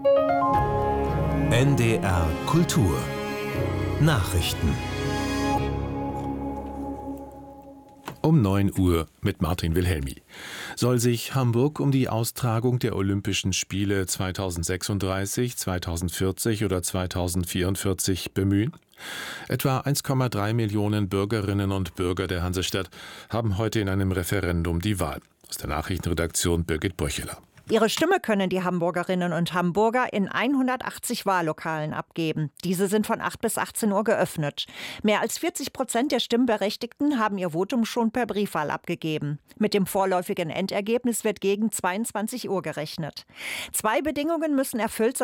NDR Kultur Nachrichten um 9 Uhr mit Martin Wilhelmi. Soll sich Hamburg um die Austragung der Olympischen Spiele 2036, 2040 oder 2044 bemühen? Etwa 1,3 Millionen Bürgerinnen und Bürger der Hansestadt haben heute in einem Referendum die Wahl. Aus der Nachrichtenredaktion Birgit Bröcheler. Ihre Stimme können die Hamburgerinnen und Hamburger in 180 Wahllokalen abgeben. Diese sind von 8 bis 18 Uhr geöffnet. Mehr als 40% der Stimmberechtigten haben ihr Votum schon per Briefwahl abgegeben. Mit dem vorläufigen Endergebnis wird gegen 22 Uhr gerechnet. 2 Bedingungen müssen erfüllt sein.